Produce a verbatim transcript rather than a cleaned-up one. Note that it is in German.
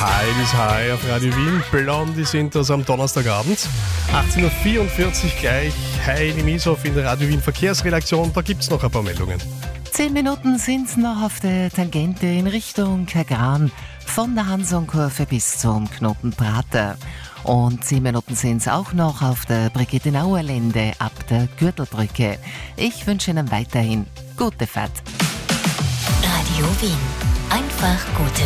Heidi's High auf Radio Wien. Blondie sind das am Donnerstagabend. achtzehn Uhr vierundvierzig gleich. Heidi Mieshoff in der Radio Wien Verkehrsredaktion. Da gibt's noch ein paar Meldungen. Zehn Minuten sind's noch auf der Tangente in Richtung Kagran von der Hansonkurve bis zum Knoten Prater. Und zehn Minuten sind's auch noch auf der Brigittenauer Lände ab der Gürtelbrücke. Ich wünsche Ihnen weiterhin gute Fahrt. Radio Wien. Einfach gute